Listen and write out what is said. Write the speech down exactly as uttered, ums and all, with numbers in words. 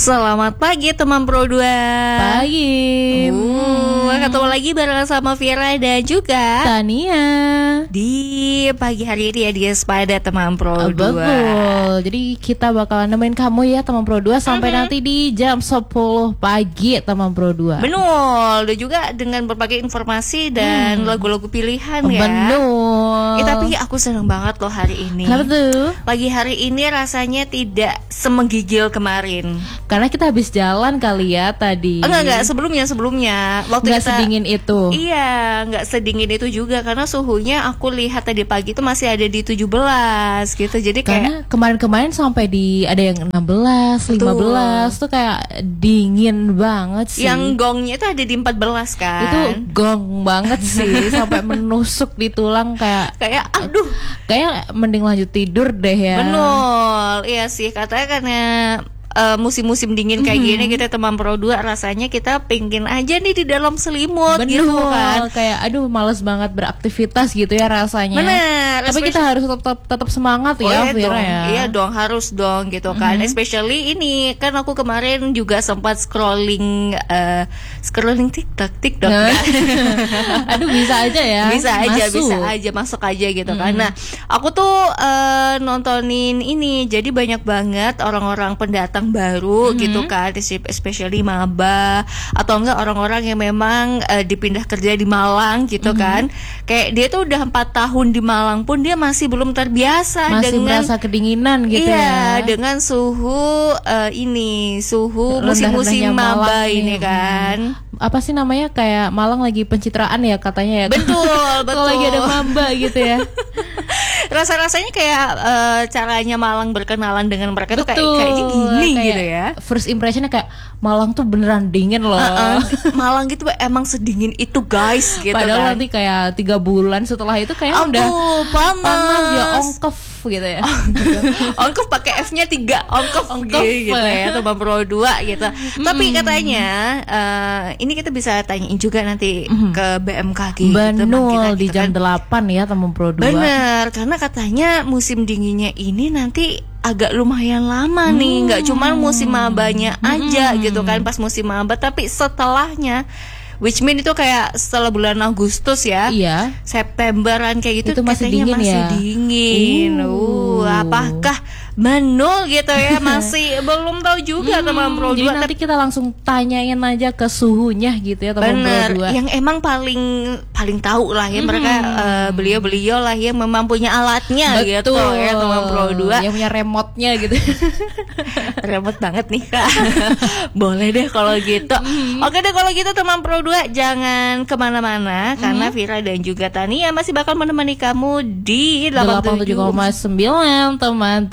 Selamat pagi teman Pro dua. Pagi. Uh, ketemu lagi bareng sama Vira dan juga Tania di pagi hari ini ya di Espada teman Pro dua. Betul. Jadi kita bakalan nemenin kamu ya teman Pro dua sampai Mm-hmm. nanti di jam sepuluh pagi teman Pro dua. Betul. Dan juga dengan berbagai informasi dan Hmm. lagu-lagu pilihan ya. Betul. Eh, tapi aku seneng banget loh hari ini. Kenapa tuh? Pagi hari ini rasanya tidak semenggigil kemarin. Karena kita habis jalan kali ya tadi. Enggak enggak sebelumnya sebelumnya waktu Nggak kita sedingin itu. Iya, nggak sedingin itu juga karena suhunya aku lihat tadi pagi itu masih ada di tujuh belas gitu. Jadi Karena kayak kemarin-kemarin sampai di ada yang enam belas, lima belas tuh kayak dingin banget sih. yang gongnya itu ada di empat belas kan. Itu gong banget sih sampai menusuk di tulang kayak kayak aduh, kayak mending lanjut tidur deh ya. betul. Iya sih, katanya karena uh, musim-musim dingin kayak gini kita teman Pro dua rasanya kita pengen aja nih di dalam selimut Bener, gitu kan. kayak aduh males banget beraktivitas gitu ya rasanya. Bener. Tapi kita harus tetap tetap semangat Oh, ya, iya Vira dong, ya. iya dong harus dong gitu kan. Especially ini kan aku kemarin juga sempat scrolling uh, scrolling TikTok, TikTok Nah. kan. Aduh bisa aja ya. Bisa aja, Masuk. bisa aja masuk aja gitu kan. Nah, aku tuh uh, nontonin ini, jadi banyak banget orang-orang pendatang baru gitu kan, especially maba atau enggak orang-orang yang memang uh, dipindah kerja di Malang gitu kan. Kayak dia tuh udah empat tahun di Malang pun dia masih belum terbiasa Masih dengan merasa kedinginan gitu iya, ya. dengan suhu uh, ini, suhu musim-musim Rendah-rendahnya maba Malang ini nih. kan. Apa sih namanya, kayak Malang lagi pencitraan ya katanya ya. Betul, betul. Kalau lagi ada mamba gitu ya. Rasa-rasanya kayak uh, caranya Malang berkenalan dengan mereka tuh kayak kayaknya gini Kayak gitu ya. First impressionnya kayak Malang tuh beneran dingin loh. Uh-uh. Malang gitu emang sedingin itu guys gitu. Padahal kan. nanti kayak tiga bulan setelah itu kayak Aduh, udah panas. panas ya, ongkef gitu ya. Ongkef pakai F-nya tiga, ongkef Ongkef, gitu ya, teman Pro dua gitu. Tapi katanya uh, ini kita bisa tanyain juga nanti ke B M K G gitu, teman kita, Benul di gitu jam kan. delapan ya teman Pro dua. Bener, karena katanya musim dinginnya ini nanti agak lumayan lama nih, nggak cuma musim mabanya aja gitu kan, pas musim maba, tapi setelahnya, which mean itu kayak setelah bulan Agustus ya, Iya. Septemberan kayak gitu, Itu masih katanya dingin masih ya? dingin. Uh, Uh. apakah Benul gitu ya, masih belum tahu juga teman Pro Jadi dua. nanti kita langsung tanyain aja ke suhunya gitu ya teman Pro Bener, dua. yang emang paling paling tahu lah ya mereka, uh, beliau-beliau lah yang memang punya alatnya gitu ya teman Pro dua. Yang punya remote-nya gitu. Remote banget nih Kak. Boleh deh kalau gitu. Oke deh kalau gitu teman Pro dua jangan kemana-mana, karena Vira dan juga Tania masih bakal menemani kamu di delapan puluh tujuh koma sembilan teman